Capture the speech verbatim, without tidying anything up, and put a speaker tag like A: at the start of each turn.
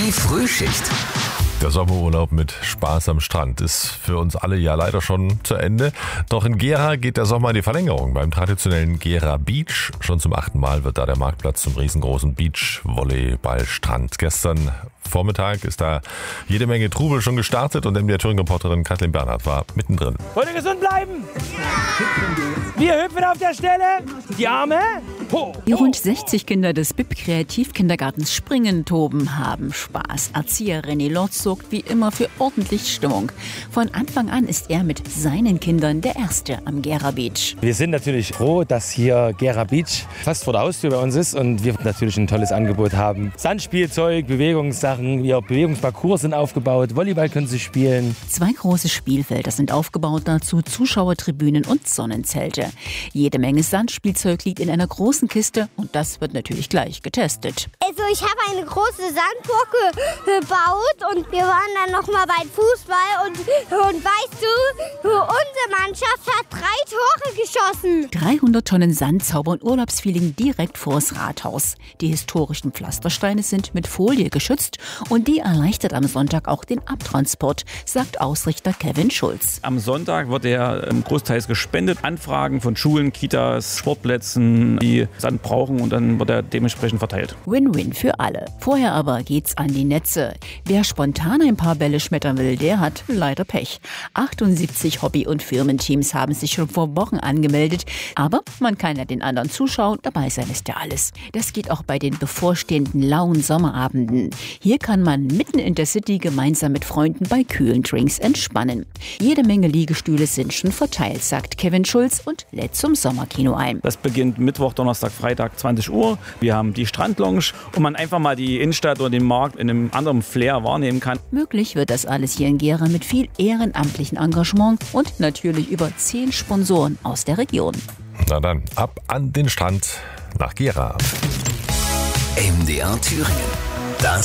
A: Die Frühschicht.
B: Der Sommerurlaub mit Spaß am Strand ist für uns alle ja leider schon zu Ende. Doch in Gera geht der Sommer in die Verlängerung. Beim traditionellen Gera Beach. Schon zum achten Mal wird da der Marktplatz zum riesengroßen Beach-Volleyball-Strand. Gestern Vormittag ist da jede Menge Trubel schon gestartet und M D R-Thüringen-Reporterin Kathleen Bernhard war mittendrin.
C: Wollt ihr gesund bleiben? Wir hüpfen auf der Stelle. Die Arme hoch.
D: Die rund sechzig Kinder des B I P-Kreativkindergartens springen, toben, haben Spaß. Erzieher René Lotz sorgt wie immer für ordentlich Stimmung. Von Anfang an ist er mit seinen Kindern der Erste am Gera Beach.
C: Wir sind natürlich froh, dass hier Gera Beach fast vor der Haustür bei uns ist und wir natürlich ein tolles Angebot haben. Sandspielzeug, Bewegungssachen, wir Bewegungsparcours sind aufgebaut, Volleyball können sie spielen.
D: Zwei große Spielfelder sind aufgebaut, dazu Zuschauertribünen und Sonnenzelte. Jede Menge Sandspielzeug liegt in einer großen Kiste und das wird natürlich gleich getestet.
E: Also ich habe eine große Sandburg gebaut und wir waren dann noch mal beim Fußball und, und weißt du, unsere Mannschaft hat drei Tore geschossen.
D: dreihundert Tonnen Sand zaubern Urlaubsfeeling direkt vors Rathaus. Die historischen Pflastersteine sind mit Folie geschützt und die erleichtert am Sonntag auch den Abtransport, sagt Ausrichter Kevin Schulz.
F: Am Sonntag wird er großteils gespendet. Anfragen von Schulen, Kitas, Sportplätzen, die Sand brauchen und dann wird er dementsprechend verteilt.
D: Win-win für alle. Vorher aber geht's an die Netze. Wer spontan ein paar Bälle schmettern will, der hat leider Pech. achtundsiebzig Hobby- und Firmenteams haben sich schon vor Wochen angemeldet, aber man kann ja den anderen zuschauen, dabei sein ist ja alles. Das geht auch bei den bevorstehenden lauen Sommerabenden. Hier kann man mitten in der City gemeinsam mit Freunden bei kühlen Drinks entspannen. Jede Menge Liegestühle sind schon verteilt, sagt Kevin Schulz und lädt zum Sommerkino ein.
F: Das beginnt Mittwoch, Donnerstag, Freitag, zwanzig Uhr. Wir haben die Strandlounge, wo man einfach mal die Innenstadt oder den Markt in einem anderen Flair wahrnehmen kann.
D: Möglich wird das alles hier in Gera mit viel ehrenamtlichem Engagement und natürlich über zehn Sponsoren aus der Region.
B: Na dann, ab an den Strand nach Gera.
A: M D R Thüringen. Das